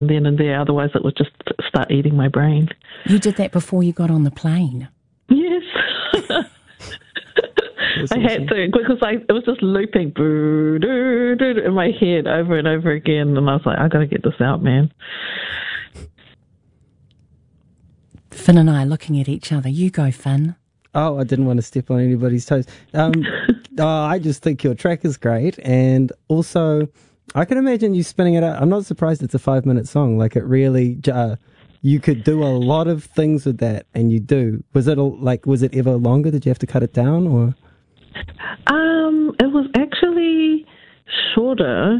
then and there. Otherwise, it would just start eating my brain. You did that before you got on the plane? Yes. I had to, because it was just looping in my head over and over again, and I was like, I got to get this out, man. Finn and I are looking at each other. You go, Finn. Oh, I didn't want to step on anybody's toes. I just think your track is great, and also I can imagine you spinning it out. I'm not surprised it's a 5-minute song. Like, it really, you could do a lot of things with that, and you do. Was it ever longer? Did you have to cut it down, or? It was actually shorter,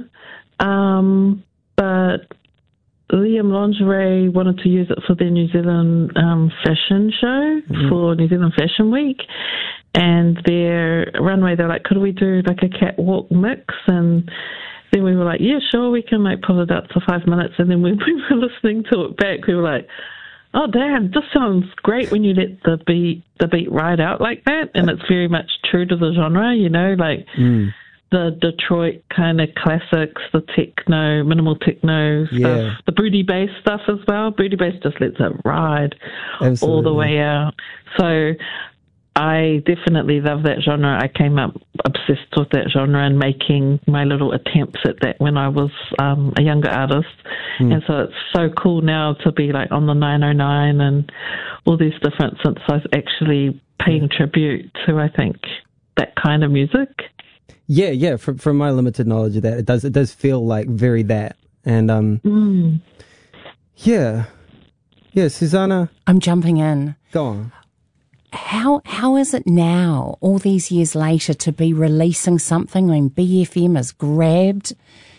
but Liam Lingerie wanted to use it for their New Zealand fashion show, for New Zealand Fashion Week, and their runway, they're like, could we do like a catwalk mix? And then we were like, yeah, sure, we can like pull it up for 5 minutes. And then when we were listening to it back, we were like, oh damn, this sounds great when you let the beat ride out like that, and it's very much true to the genre, you know, like the Detroit kind of classics, the techno, minimal techno stuff, the booty bass stuff as well. Booty bass just lets it ride all the way out. So I definitely love that genre. I came up obsessed with that genre and making my little attempts at that when I was a younger artist. And so it's so cool now to be like on the 909 and all these different synthesizers actually paying tribute to, I think, that kind of music. Yeah. From my limited knowledge of that, it does feel like very that. And yeah, Susanna. I'm jumping in. Go on. How is it now, all these years later, to be releasing something? I mean, BFM has grabbed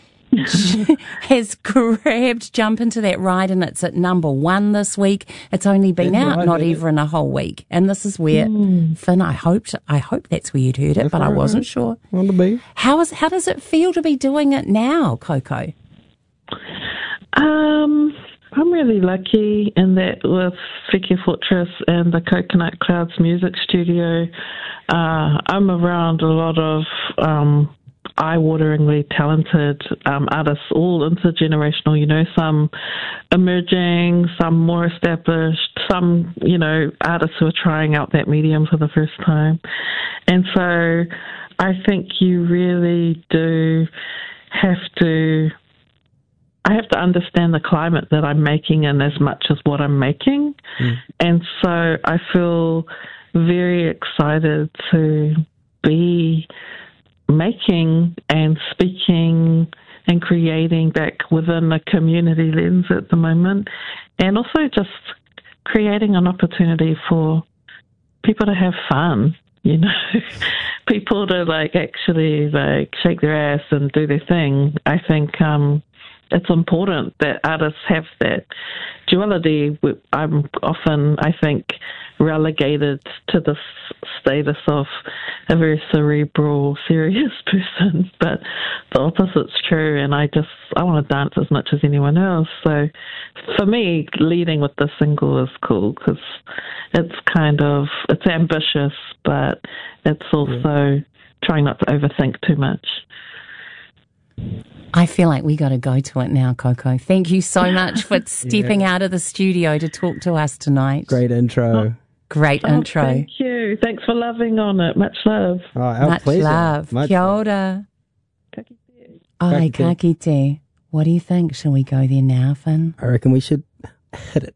Jump Into That Ride, and it's at number 1 this week. It's only been out not even a whole week, and this is where Finn, I hope that's where you'd heard it, but I wasn't sure. Want to be? How does it feel to be doing it now, Coco? I'm really lucky in that with Whike Fortress and the Coconut Clouds Music Studio, I'm around a lot of eye-wateringly talented artists, all intergenerational, you know, some emerging, some more established, some, you know, artists who are trying out that medium for the first time. And so I think you really do I have to understand the climate that I'm making in as much as what I'm making. And so I feel very excited to be making and speaking and creating back within a community lens at the moment, and also just creating an opportunity for people to have fun, you know, people to like actually like shake their ass and do their thing. I think it's important that artists have that duality. I'm often, I think, relegated to the status of a very cerebral, serious person, but the opposite's true, and I want to dance as much as anyone else. So for me, leading with the single is cool because it's ambitious, but it's also trying not to overthink too much. I feel like we got to go to it now, Coco. Thank you so much for stepping out of the studio to talk to us tonight. Great intro. Great intro. Thank you. Thanks for loving on it. Much love. Oh, our Much pleasure. love. Much Kia ora. Ka kite. Ai, ka kite. What do you think? Shall we go there now, Finn? I reckon we should hit it.